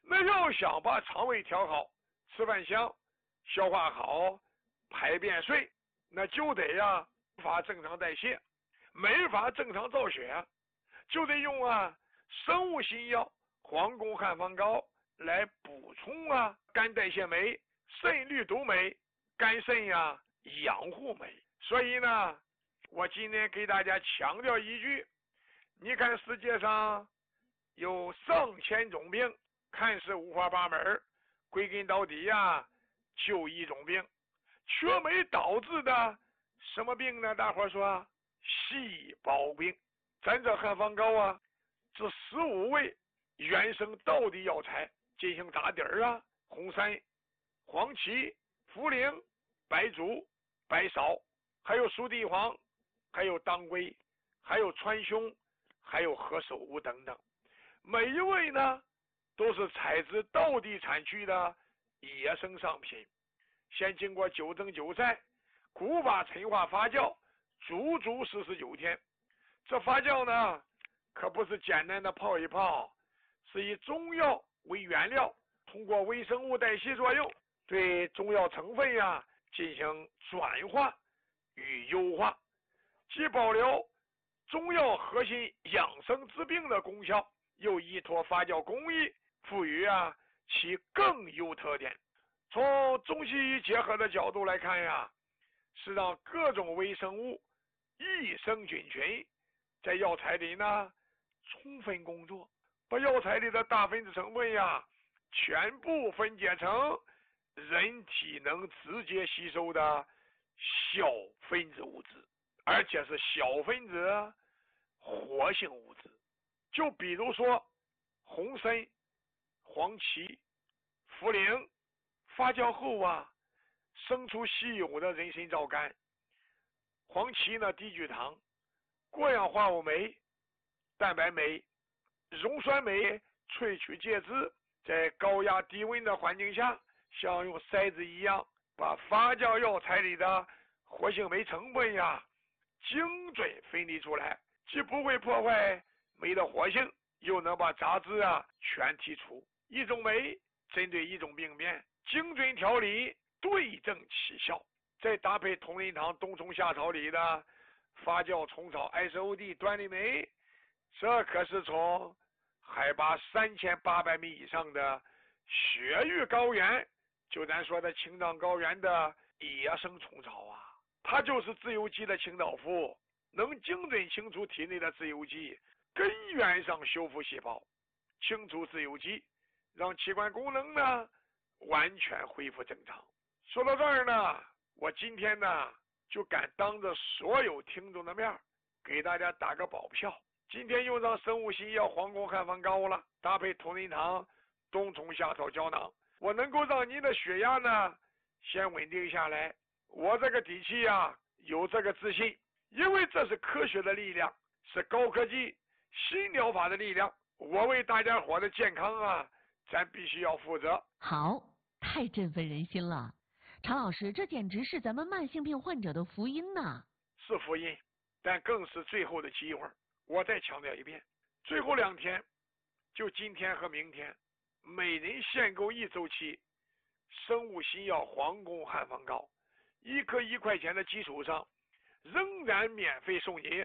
那要想把肠胃调好，吃饭香，消化好，排便顺，那就得没法正常代谢，没法正常造血，就得用生物新药黄宫汉方膏来补充肝代谢酶、肾绿毒酶、肝肾养护酶。所以呢，我今天给大家强调一句，你看世界上有上千种病，看似五花八门，归根到底就一种病，缺酶导致的什么病呢？大伙说细胞病。咱这汉方膏这15味原生道地药材进行打底儿红参、黄芪、茯苓、白术、白芍，还有熟地黄，还有当归，还有川芎，还有何首乌等等。每一味呢都是采自道地产区的野生商品，先经过9蒸9晒、古法陈化发酵足足49天。这发酵呢可不是简单的泡一泡，是以中药为原料，通过微生物代谢作用，对中药成分进行转化与优化，既保留中药核心养生治病的功效，又依托发酵工艺赋予其更优特点。从中西医结合的角度来看是让各种微生物益生菌群在药材里呢充分工作，把药材里的大分子成分全部分解成人体能直接吸收的小分子物质，而且是小分子活性物质。就比如说红参、黄芪、茯苓发酵后生出稀有的人参皂苷，黄芪呢低聚糖、过氧化物酶、蛋白酶、溶酸酶萃取介质，在高压低温的环境下，像用筛子一样把发酵药材里的活性酶成分精准分离出来，既不会破坏酶的活性，又能把杂质全剔除。一种酶针对一种病变，精准调理，对症起效。再搭配同仁堂冬虫夏草里的发酵虫草 SOD 端粒酶，这可是从海拔3800米以上的雪域高原，就咱说的青藏高原的野生虫草它就是自由基的清道夫，能精准清除体内的自由基，根源上修复细胞，清除自由基，让器官功能呢完全恢复正常。说到这儿呢，我今天呢就敢当着所有听众的面给大家打个保票，今天用上生物新药黄宫汉方膏了，搭配同仁堂冬虫夏草胶囊，我能够让您的血压呢先稳定下来。我这个底气有这个自信，因为这是科学的力量，是高科技新疗法的力量，我为大家伙的健康咱必须要负责。 好，太振奋人心了，常老师，这简直是咱们慢性病患者的福音呐！ 是福音，但更是最后的机会。我再强调一遍，最后2天，就今天和明天，每人限购1周期生物新药黄宫汉方膏，1颗1块钱的基础上，仍然免费送您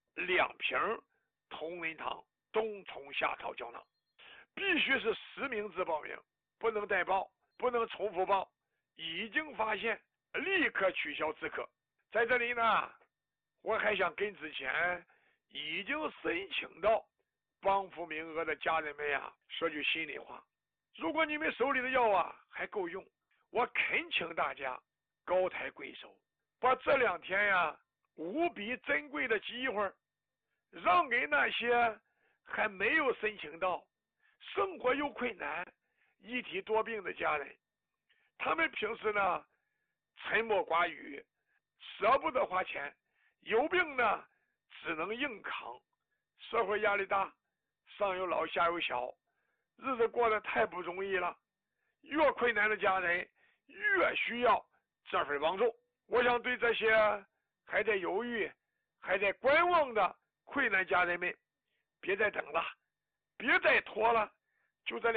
2瓶同仁堂冬虫夏草胶囊，必须是实名制报名，不能代报，不能重复报，已经发现立刻取消即可。在这里呢，我还想跟之前已经申请到帮扶名额的家人们说句心里话，如果你们手里的药还够用，我恳请大家高抬贵手，把这2天无比珍贵的机会让给那些还没有申请到、生活又困难、一体多病的家人。他们平时呢沉默寡语，舍不得花钱，有病呢只能硬扛，社会压力大，上有老下有小，日子过得太不容易了。越困难的家人越需要这份帮助。我想对这些还在犹豫、还在观望的困难家人们，别再等了，别再拖了，就这